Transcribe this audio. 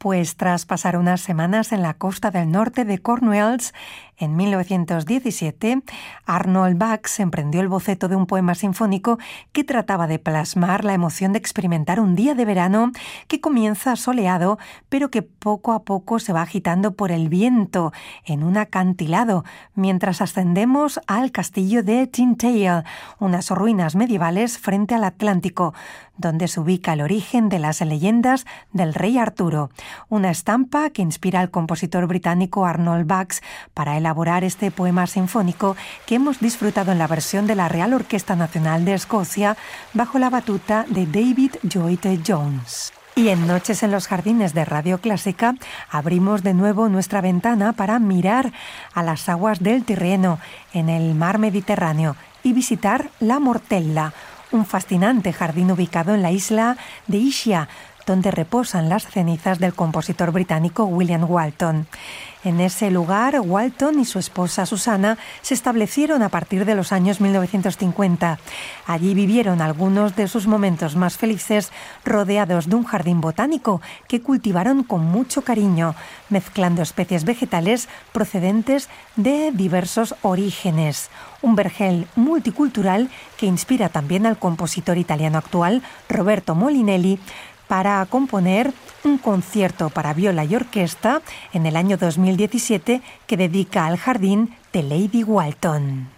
Pues tras pasar unas semanas en la costa del norte de Cornwalls, en 1917, Arnold Bax emprendió el boceto de un poema sinfónico que trataba de plasmar la emoción de experimentar un día de verano que comienza soleado, pero que poco a poco se va agitando por el viento en un acantilado, mientras ascendemos al castillo de Tintagel, unas ruinas medievales frente al Atlántico, donde se ubica el origen de las leyendas del rey Arturo, una estampa que inspira al compositor británico Arnold Bax para elaborar este poema sinfónico que hemos disfrutado en la versión de la Real Orquesta Nacional de Escocia bajo la batuta de David Lloyd Jones. Y en Noches en los Jardines de Radio Clásica abrimos de nuevo nuestra ventana para mirar a las aguas del Tirreno en el mar Mediterráneo y visitar la Mortella, un fascinante jardín ubicado en la isla de Ischia, donde reposan las cenizas del compositor británico William Walton. En ese lugar, Walton y su esposa Susana se establecieron a partir de los años 1950. Allí vivieron algunos de sus momentos más felices, rodeados de un jardín botánico que cultivaron con mucho cariño, mezclando especies vegetales procedentes de diversos orígenes. Un vergel multicultural que inspira también al compositor italiano actual, Roberto Molinelli, para componer un concierto para viola y orquesta en el año 2017 que dedica al jardín de Lady Walton.